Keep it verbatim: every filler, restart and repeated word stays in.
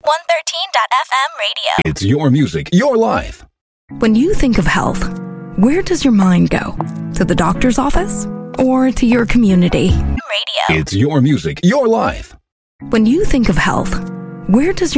one thirteen dot f m radio. It's your music, your life. When you think of health, where does your mind go? To the doctor's office or to your community? Radio. It's your music, your life. When you think of health, where does your